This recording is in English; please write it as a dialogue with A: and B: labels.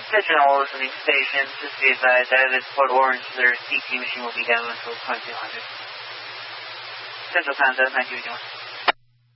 A: Pigeonhole listening station. Just be advised, out at Port Orange, their CT machine will be down until 2200. Central Time, 9 2 1.